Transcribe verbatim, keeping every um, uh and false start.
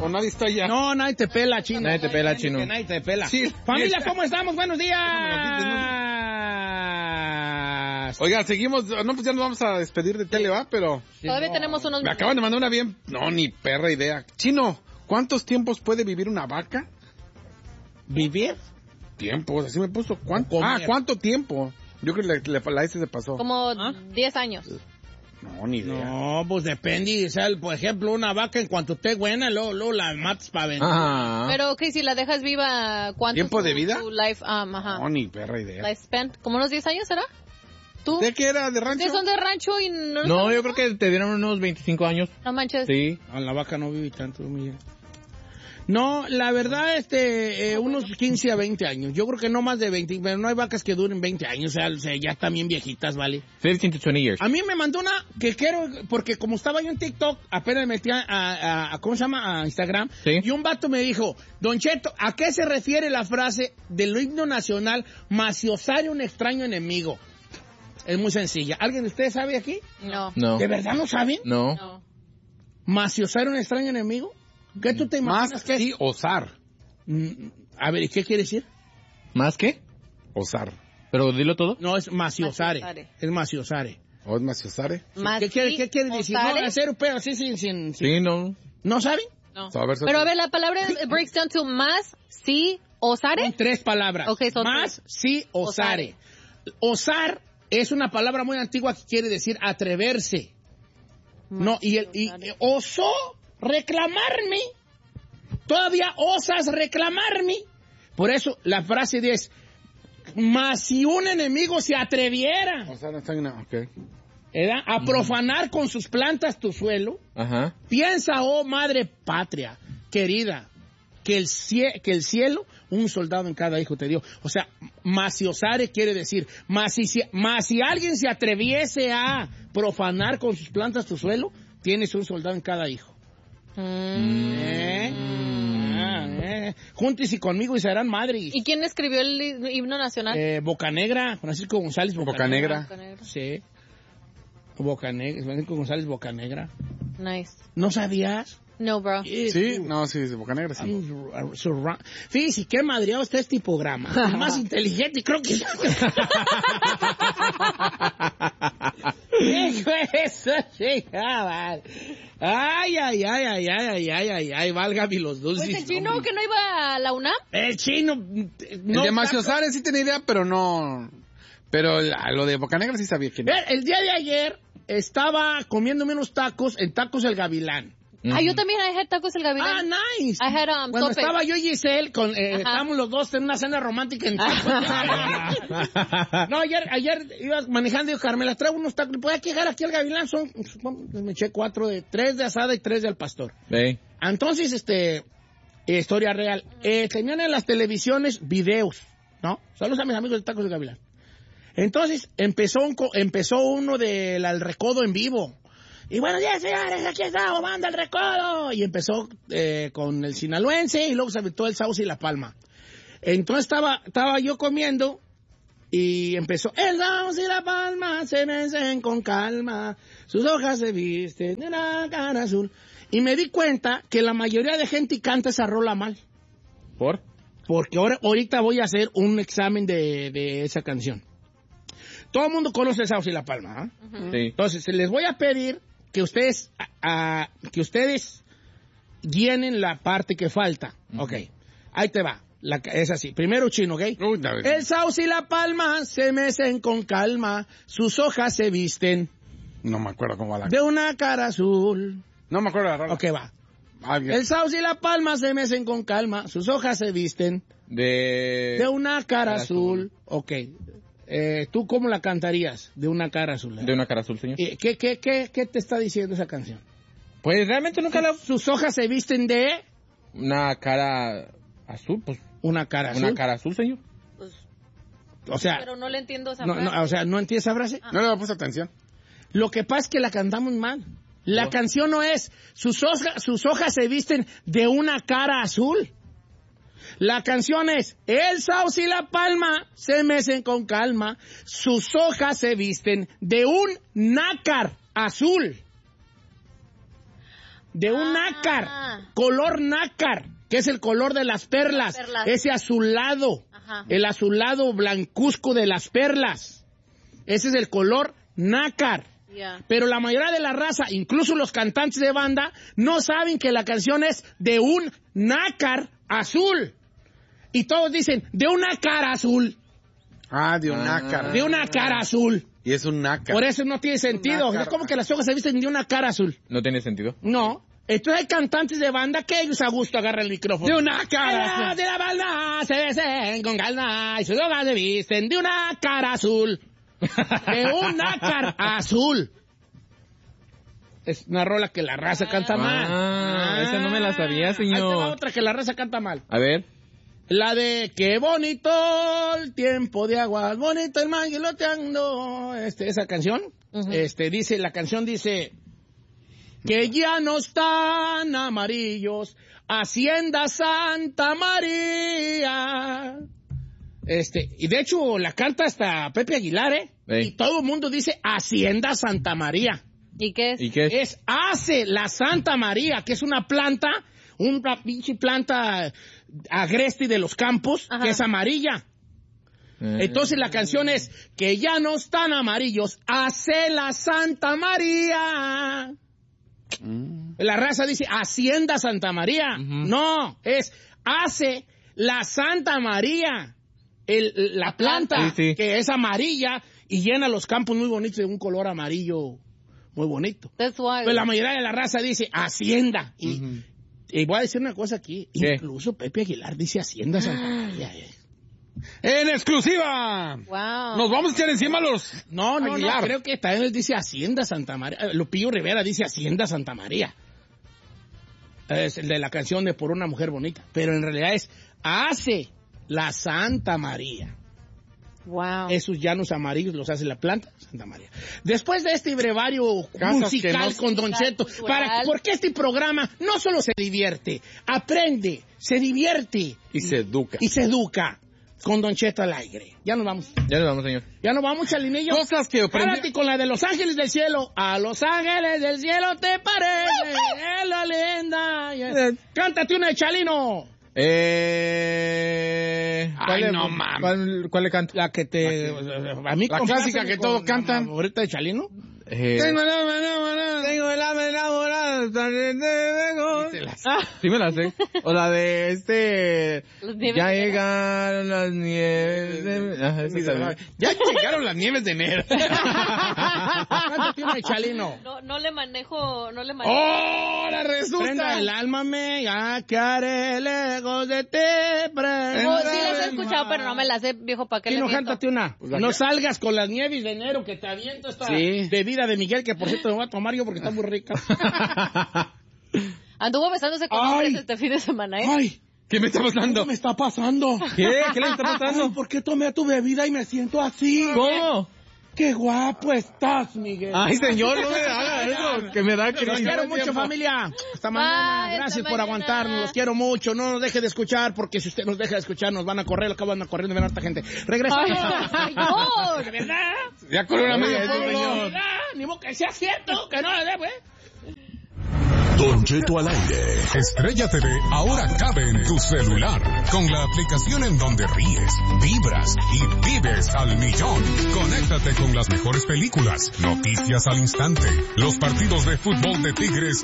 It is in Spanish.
¿O nadie está allá? No, nadie te pela, chino. Nadie te pela, chino. Nadie te pela. Sí. Familia, ¿cómo estamos? Buenos días. Oiga, seguimos. No, pues ya nos vamos a despedir de tele, ¿va? Pero Todavía no. tenemos unos... Me acaban de mandar una bien... No, ni perra idea. Chino, ¿cuántos tiempos puede vivir una vaca? ¿Vivir? Tiempos, así me puso. ¿Cuánto? Comer. Ah, ¿cuánto tiempo? Yo creo que la, la, la S se pasó. Como ¿Ah? diez años. No, ni idea. No, pues depende. O sea, por ejemplo, una vaca en cuanto esté buena, luego, luego la matas para vender. Ajá. Pero, ok, si la dejas viva, ¿cuánto ¿Tiempo es tu- de vida? tu life, um, ajá. No, ni perra idea. Lifespan? ¿Como unos diez años será? ¿Tú? ¿De qué era? ¿De rancho? ¿De son de rancho y no... No, yo creo que te dieron unos veinticinco años. No manches. Sí. A la vaca no vive tanto, Miguel. No, la verdad, este, eh, unos quince a veinte años. Yo creo que no más de veinte, pero no hay vacas que duren veinte años, o sea, o sea, ya están bien viejitas, ¿vale? fifteen to twenty years. A mí me mandó una que quiero, porque como estaba yo en TikTok, apenas me metí a, a, a- ¿cómo se llama? A Instagram. Sí. Y un vato me dijo, Don Cheto, ¿a qué se refiere la frase del himno nacional, maciosare un extraño enemigo? Es muy sencilla. ¿Alguien de ustedes sabe aquí? No. No. ¿De verdad no saben? No. No. ¿Maciosare un extraño enemigo? ¿Qué tú te imaginas Más que es? sí, osar. Mm, A ver, ¿y qué quiere decir? ¿Más qué? Osar. Pero dilo todo. No, es maciosare. Maciosare. Es maciosare. ¿O es maciosare? Más ¿Qué quiere, sí, qué quiere decir? osare. No, hacer pero así sin, sin, sin- Sí, no. ¿No saben? No. So, a ver, Pero a ver, la palabra breaks down to más, sí, osare. Son tres palabras. Ok, son Más, sí, osare. Osar es una palabra muy antigua que quiere decir atreverse. No, y el y, osare. eh, osó reclamarme. Todavía osas reclamarme. Por eso la frase es, más si un enemigo se atreviera, O sea, no está en una... Ok. ¿verdad?, a profanar con sus plantas tu suelo, Ajá. piensa, oh madre patria, querida, que el, cie- que el cielo, un soldado en cada hijo te dio. O sea, maciosare quiere decir, más si, si- más si alguien se atreviese a profanar con sus plantas tu suelo, tienes un soldado en cada hijo. ¿Eh? Ah, eh. Júntese conmigo y serán madres. ¿Y quién escribió el hi- himno nacional? Eh, Bocanegra, Francisco González Bocanegra. Bocanegra. Sí. Bocanegra, Francisco González Bocanegra. Nice. ¿No sabías? No, bro. Sí, no, sí, Bocanegra, sí. Surra- Fíjese, qué madreado está este programa. El más inteligente, creo que... Hijo de eso, chingada. Ay, ay, ay, ay, ay, ay, ay, ay, ay, válgame los dulces. Pues el chino hombre. que no iba a la UNAM. El chino... El No, de maciosare sí tenía idea, pero no... Pero la- lo de Bocanegra sí sabía quién Eh, era. El día de ayer estaba comiéndome unos tacos en Tacos El Gavilán. Ah, yo también I had tacos el Ah, gavilán. nice. I had, um, Cuando sope. estaba yo y Giselle, con, eh, Ajá. estábamos los dos en una cena romántica en tacos. No, ayer, ayer iba manejando y digo, Carmela, traigo unos tacos. ¿Puedo llegar aquí al Gavilán? Son, son- me eché cuatro, de tres de asada y tres de al pastor. Ve. Entonces, este, eh, historia real. Eh, tenían en las televisiones videos, ¿no? Saludos a mis amigos de Tacos del Gavilán. Entonces, empezó, un, co- empezó uno del al recodo en vivo. Y buenos días, señores, aquí estamos, banda El Recodo. Y empezó eh, con el sinaloense y luego se aventó el Sauce y La Palma. Entonces estaba, estaba yo comiendo y empezó, el Sauce y La Palma se mecen con calma, sus hojas se visten de una cara azul. Y me di cuenta que la mayoría de gente canta esa rola mal. ¿Por? Porque ahora, ahorita voy a hacer un examen de, de esa canción. Todo el mundo conoce el Sauce y La Palma, ¿ah? Sí. Entonces, les voy a pedir que ustedes, a- a- que ustedes llenen la parte que falta. Ok, ahí te va. La, es así. Primero chino, ¿ok? Uy, la- El Sauce y La Palma se mecen con calma, sus hojas se visten No me acuerdo cómo va la... de una cara azul. No me acuerdo de la rola. Ok, va. Ah, bien. El Sauce y La Palma se mecen con calma, sus hojas se visten De... de una cara cara azul. Ok. Eh, ¿Tú cómo la cantarías? De una cara azul. De una cara azul, señor. Eh, ¿Qué, qué, qué, ¿Qué te está diciendo esa canción? Pues realmente nunca la... Sus hojas se visten de Una cara azul, pues... una cara azul. Una cara azul, señor. Pues, O sea, pero no le entiendo esa no, frase. no, o sea, ¿no entiendes esa frase? No le puse atención. Lo que pasa es que la cantamos mal. La Oh. canción no es sus, hoja- sus hojas se visten de una cara azul. La canción es el Sauce y La Palma se mecen con calma, sus hojas se visten de un nácar azul. de un Ah. nácar, color nácar, que es el color de las perlas, perlas. ese azulado, Ajá. el azulado blancuzco de las perlas. Ese es el color nácar. Yeah. Pero la mayoría de la raza, incluso los cantantes de banda, no saben que la canción es de un nácar azul. Y todos dicen, de una cara azul, Ah, de un Ah. nácar. de una cara azul. Y es un nácar. Por eso no tiene sentido. nácar. Es como que las hojas se visten de una cara azul. No tiene sentido. No. Entonces hay cantantes de banda que ellos a gusto agarran el micrófono. De una cara De la banda se besen con calma y sus hojas se visten de una cara azul. De un nácar azul. Es una rola que la raza canta mal. Ah, esa no me la sabía, señor. Ahí te va otra que la raza canta mal. A ver. La de qué bonito el tiempo de aguas, bonito el mar giloteando. Este, esa canción, Ujú. este, dice, la canción dice que ya no están amarillos, Hacienda Santa María. Este, y de hecho la canta hasta Pepe Aguilar, ¿eh? Ey. Y todo el mundo dice Hacienda Santa María. ¿Y qué es? ¿Y qué es? Es hace la Santa María, que es una planta, una pinche planta agreste de los campos, Ajá. que es amarilla. Eh, Entonces la canción es que ya no están amarillos, hace la Santa María. La raza dice Hacienda Santa María. Ujú. No, es hace la Santa María. El, la planta Sí, sí. que es amarilla y llena los campos muy bonitos de un color amarillo muy bonito. That's why. Pues la mayoría de la raza dice Hacienda. Y, Ujú. y voy a decir una cosa aquí. ¿Qué? Incluso Pepe Aguilar dice Hacienda Santa María. eh. ¡En exclusiva! Wow. Nos vamos a echar encima a los... No, no, no. Aguilar. Creo que también él dice Hacienda Santa María. Eh, Lupillo Rivera dice Hacienda Santa María. Es el de la canción de Por una mujer bonita. Pero en realidad es hace la Santa María. Wow. Esos llanos amarillos los hace la planta Santa María. Después de este brevario Casas musical que no- con Don Cheto, Cultural. para, porque este programa no solo se divierte, aprende, se divierte Y se educa. y se educa con Don Cheto al aire. Ya nos vamos. Ya nos vamos, señor. Ya nos vamos, Chalinillo. Cosas que aprendí- Párate con la de Los Ángeles del Cielo. A Los Ángeles del Cielo te parece. Es la leyenda. Eh. Cántate una de Chalino. Eh... Ay, ¿cuál le- no mames. ¿Cuál, cuál le canto? La que te... A mí La con- clásica que con todos la cantan. favorita de Chalino. Eh, Tengo el alma enamorada. Tengo el alma enamorada, tan de vengo. Sí, te la- Ah, sí me la sé. O la de este... Las nieves Ya de enero. llegaron las nieves de... Ajá, esa también. Ya llegaron las nieves de enero. Cántate una de Chalino. No, no le manejo, no le manejo. ¡Ahora Prenda resulta! el alma mía, que haré lejos de ti. prenda Oh, sí las he el escuchado, alma. pero no me las sé, viejo, ¿para qué Tino, le miento? cántate una. Pues la No que- salgas con las nieves de enero que te aviento esta Sí. bebida de Miguel, que por cierto me voy a tomar yo porque está muy rica. Anduvo besándose con Ay. hombres este fin de semana, ¿eh? Ay, ¿Qué me está ¿qué pasando? me está pasando? ¿Qué? ¿Qué le está Ay, pasando? ¿por qué tomé tu bebida y me siento así? ¿Cómo? Qué guapo estás, Miguel. Ay, señor, no me haga eso, que me da Los cringe. quiero mucho, familia. Hasta mañana. Bye, Gracias hasta por mañana. aguantarnos. Los quiero mucho. No nos deje de escuchar, porque si usted nos deja de escuchar, nos van a correr. Acaban a correr de ver a harta gente. Regresamos. Ay, no. ¿De verdad? Ya corrió una media Oye, pueblo. señor. Ni modo que sea cierto, que no le dé, güey. Don Cheto al aire. Estrella T V ahora cabe en tu celular. Con la aplicación en donde ríes, vibras y vives al millón. Conéctate con las mejores películas, noticias al instante, los partidos de fútbol de Tigres